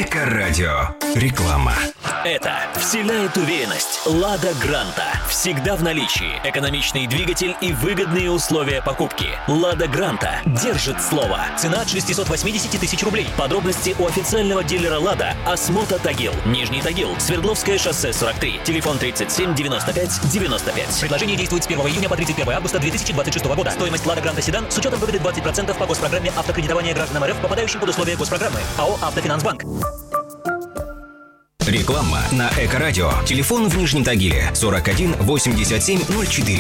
Эко-радио. Реклама. Это вселяет уверенность. «Лада Гранта». Всегда в наличии. Экономичный двигатель и выгодные условия покупки. «Лада Гранта» держит слово. Цена от 680 тысяч рублей. Подробности у официального дилера «Лада» Осмота Тагил. Нижний Тагил. Свердловское шоссе 43. Телефон 37 95 95. Предложение действует с 1 июня по 31 августа 2026 года. Стоимость «Лада Гранта» седан с учетом выгоды 20% по госпрограмме автокредитования гражданам РФ, попадающим под условия госпрограммы. АО «Автофинансбанк». Реклама на Эко-радио. Телефон в Нижнем Тагиле 41 87 04.